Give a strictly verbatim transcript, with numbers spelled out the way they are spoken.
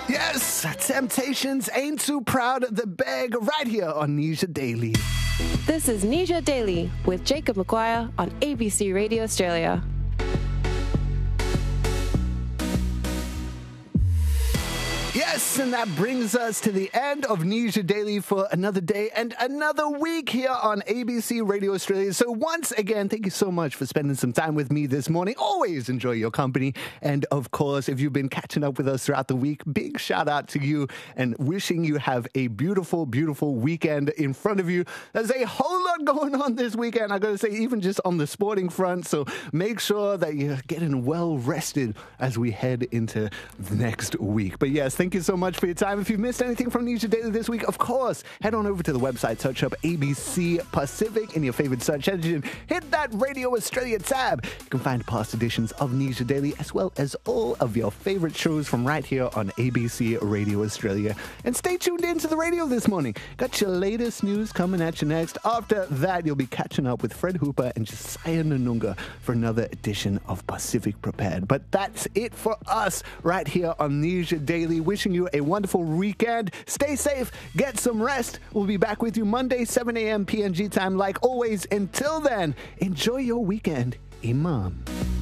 Yes, Temptations Ain't Too Proud of the Beg right here on Nisha Daily. This is Nisha Daily with Jacob McGuire on A B C Radio Australia. Yes, and that brings us to the end of Nisha Daily for another day and another week here on A B C Radio Australia. So once again, thank you so much for spending some time with me this morning. Always enjoy your company. And of course, if you've been catching up with us throughout the week, big shout out to you and wishing you have a beautiful, beautiful weekend in front of you. There's a whole lot going on this weekend, I gotta say, even just on the sporting front. So make sure that you're getting well rested as we head into the next week. But yes, thank you so much for your time. If you've missed anything from Nisha Daily this week, of course, head on over to the website, search up A B C Pacific in your favorite search engine. Hit that Radio Australia tab. You can find past editions of Nisha Daily as well as all of your favorite shows from right here on A B C Radio Australia. And stay tuned in to the radio this morning. Got your latest news coming at you next. After that, you'll be catching up with Fred Hooper and Josiah Nanunga for another edition of Pacific Prepared. But that's it for us right here on Nisha Daily. Wishing you a wonderful weekend. Stay safe. Get some rest. We'll be back with you Monday, seven a.m. P N G time like always. Until then, enjoy your weekend. Imam.